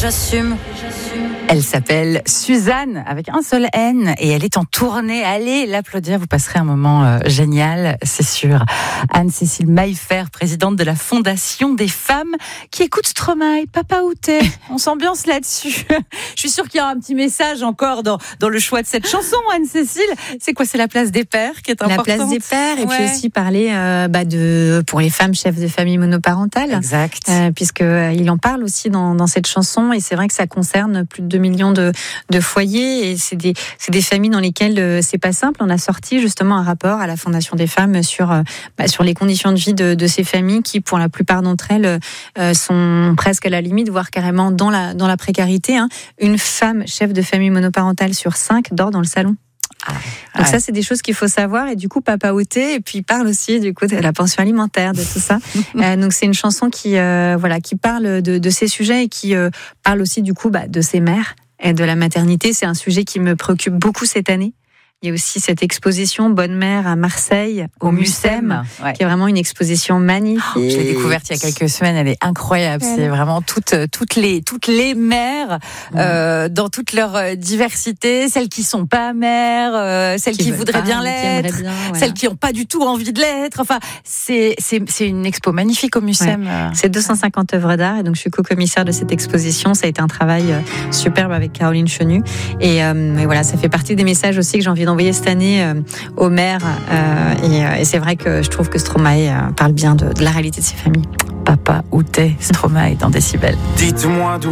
j'assume. Elle s'appelle Suzanne, avec un seul N, et elle est en tournée. Allez l'applaudir, vous passerez un moment génial, c'est sûr. Anne-Cécile Maillefer, présidente de la Fondation des femmes, qui écoute Stromae, Papa où t'es ? On s'ambiance là-dessus. Je suis sûre qu'il y aura un petit message encore dans le choix de cette chanson, Anne-Cécile. C'est quoi ? C'est la place des pères qui est importante. La place des pères, et puis aussi parler pour les femmes chefs de famille monoparentales. Exact. Puisqu'il en parle aussi dans cette chanson, et c'est vrai que ça concerne plus de 2 millions de foyers, et c'est des familles dans lesquelles c'est pas simple. On a sorti justement un rapport à la Fondation des femmes sur les conditions de vie de ces familles qui, pour la plupart d'entre elles, sont presque à la limite, voire carrément dans la précarité. Une femme chef de famille monoparentale sur 5 dort dans le salon. Donc ça, c'est des choses qu'il faut savoir. Et du coup, Papa où t'es, et puis il parle aussi du coup de la pension alimentaire, de tout ça. Donc c'est une chanson qui parle de ces sujets, et qui parle aussi du coup de ces mères et de la maternité. C'est un sujet qui me préoccupe beaucoup cette année. Il y a aussi cette exposition Bonne Mère à Marseille, au Mucem, qui est vraiment une exposition magnifique. Je l'ai découverte il y a quelques semaines, elle est incroyable. C'est vraiment toutes les mères, dans toute leur diversité, celles qui sont pas mères, celles qui voudraient bien l'être, celles qui n'ont pas du tout envie de l'être. Enfin, c'est une expo magnifique au Mucem. Ouais. C'est 250 œuvres d'art, et donc je suis co-commissaire de cette exposition. Ça a été un travail superbe avec Caroline Chenu, et voilà, ça fait partie des messages aussi que j'ai envie d'envoyer cette année aux mères, et c'est vrai que je trouve que Stromae parle bien de la réalité de ces familles. Papa où t'es, Stromae dans Décibel. Dites-moi d'où